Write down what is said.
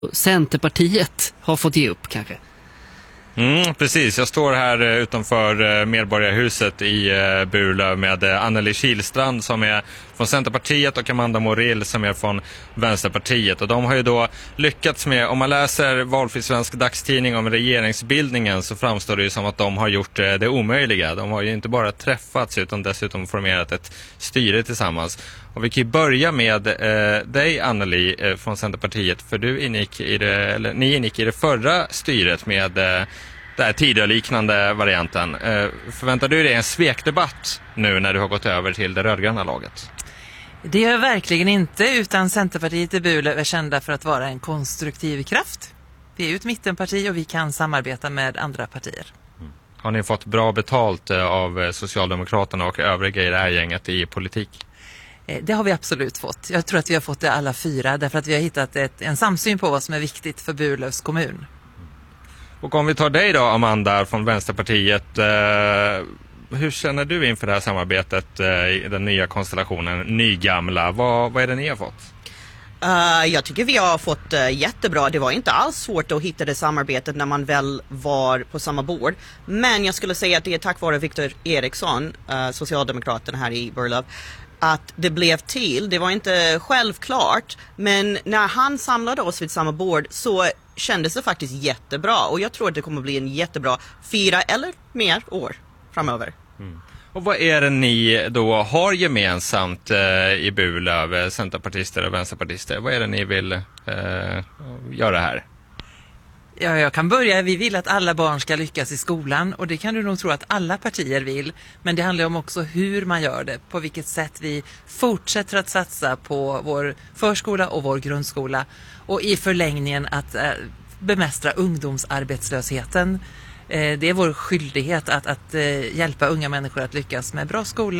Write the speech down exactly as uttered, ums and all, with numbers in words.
Centerpartiet har fått ge upp kanske. Mm, precis, jag står här utanför Medborgarhuset i Burlöv med Anneli Kihlstrand som är från Centerpartiet och Amanda Morill som är från Vänsterpartiet. Och de har ju då lyckats med, om man läser Valfri Svensk Dagstidning om regeringsbildningen så framstår det ju som att de har gjort det omöjliga. De har ju inte bara träffats utan dessutom formerat ett styre tillsammans. Och vi kan ju börja med eh, dig Anneli eh, från Centerpartiet, för du ingick i det, eller, ni ingick i det förra styret med eh, den här tidigare varianten. Eh, förväntar du dig en svekdebatt nu när du har gått över till det rödgröna laget? Det gör jag verkligen inte, utan Centerpartiet i Burlöv är kända för att vara en konstruktiv kraft. Vi är ju ett mittenparti och vi kan samarbeta med andra partier. Mm. Har ni fått bra betalt eh, av Socialdemokraterna och övriga i det här gänget i politik? Det har vi absolut fått. Jag tror att vi har fått det alla fyra därför att vi har hittat ett, en samsyn på vad som är viktigt för Burlövs kommun. Och om vi tar dig då Amanda från Vänsterpartiet, eh, hur känner du inför det här samarbetet eh, i den nya konstellationen, nygamla? Vad, vad är det ni har fått? Uh, jag tycker vi har fått uh, jättebra. Det var inte alls svårt att hitta det samarbetet när man väl var på samma bord. Men jag skulle säga att det är tack vare Victor Eriksson, uh, Socialdemokraterna här i Burlöv, att det blev till. Det var inte självklart, men när han samlade oss vid samma bord så kändes det faktiskt jättebra. Och jag tror att det kommer bli en jättebra fyra eller mer år framöver. Mm. Och vad är det ni då har gemensamt eh, i Burlöv, centerpartister och vänsterpartister? Vad är det ni vill eh, göra här? Ja, jag kan börja. Vi vill att alla barn ska lyckas i skolan och det kan du nog tro att alla partier vill. Men det handlar om också hur man gör det, på vilket sätt vi fortsätter att satsa på vår förskola och vår grundskola och i förlängningen att eh, bemästra ungdomsarbetslösheten. Eh, det är vår skyldighet att, att eh, hjälpa unga människor att lyckas med bra skola